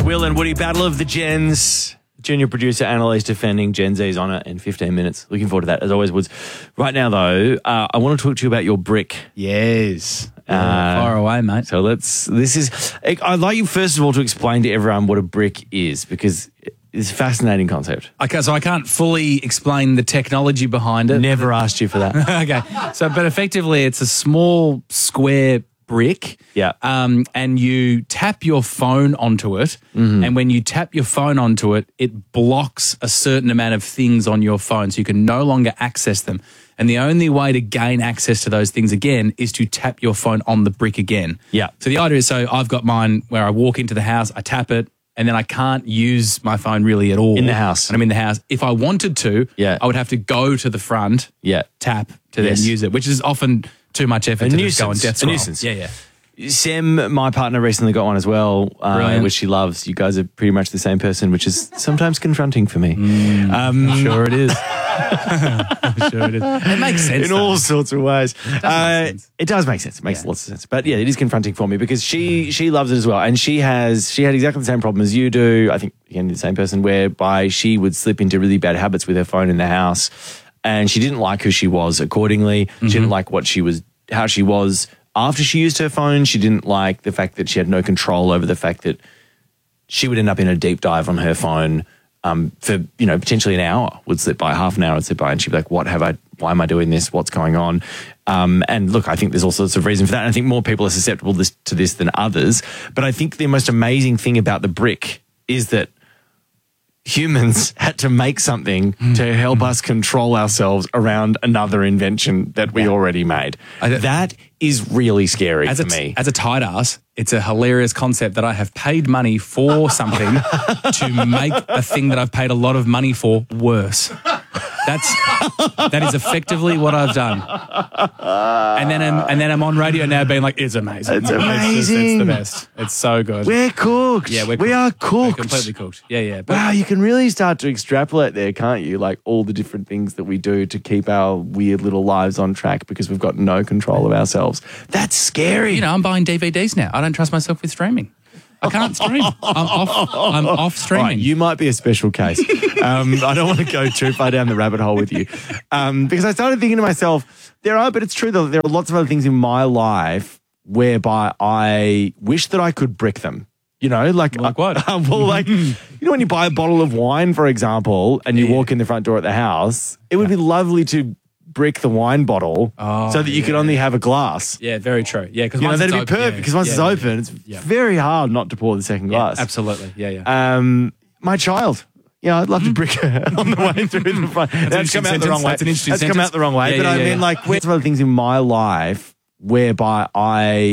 Will and Woody, Battle of the Gens. Junior producer Annalise defending Gen Z's honour in 15 minutes. Looking forward to that, as always, Woods. Right now, though, I want to talk to you about your brick. Yes. Far away, mate. So I'd like you, first of all, to explain to everyone what a brick is, because it's a fascinating concept. Okay, so I can't fully explain the technology behind it. Never asked you for that. Okay. But effectively, it's a small square brick. Yeah. And you tap your phone onto it. Mm-hmm. And when you tap your phone onto it, it blocks a certain amount of things on your phone, so you can no longer access them. And the only way to gain access to those things again is to tap your phone on the brick again. Yeah. So the idea is, so I've got mine where I walk into the house, I tap it, and then I can't use my phone really at all. In the house. And I'm in the house. If I wanted to, I would have to go to the front, tap to then use it, which is often too much effort to just go on death scroll. A nuisance. Yeah. Sam, my partner, recently got one as well, which she loves. You guys are pretty much the same person, which is sometimes confronting for me. I'm sure it is. I'm sure it is. It makes sense. In all sorts of ways. It does make sense. It makes lots of sense. But yeah, it is confronting for me because she loves it as well. And she had exactly the same problem as you do. I think, again, the same person, whereby she would slip into really bad habits with her phone in the house. And she didn't like who she was accordingly. Mm-hmm. She didn't like how she was after she used her phone. She didn't like the fact that she had no control over the fact that she would end up in a deep dive on her phone for, potentially an hour would slip by, half an hour would slip by, and she'd be like, why am I doing this? What's going on? And look, I think there's all sorts of reason for that. And I think more people are susceptible to this than others. But I think the most amazing thing about the brick is that humans had to make something to help us control ourselves around another invention that we already made. That is really scary to me. As a tight ass, it's a hilarious concept that I have paid money for something to make a thing that I've paid a lot of money for worse. That is effectively what I've done. And then I'm on radio now being like, it's amazing. It's amazing. It's the best. It's so good. We're cooked. Yeah, we are cooked. We're completely cooked. Yeah. Wow, you can really start to extrapolate there, can't you? Like all the different things that we do to keep our weird little lives on track because we've got no control of ourselves. That's scary. I'm buying DVDs now. I don't trust myself with streaming. I can't stream. I'm off streaming. Right, you might be a special case. I don't want to go too far down the rabbit hole with you. Because I started thinking to myself, but it's true, there are lots of other things in my life whereby I wish that I could brick them. Like what? When you buy a bottle of wine, for example, and you walk in the front door at the house, it would be lovely to brick the wine bottle so that you could only have a glass. Yeah, very true. Yeah, because that'd be perfect. Because once it's open, it's very hard not to pour the second glass. Absolutely. Yeah. My child. I'd love to brick her on the way through the front. That's come out the wrong way. That's an interesting sentence. Come out the wrong way. But I mean, there's other things in my life whereby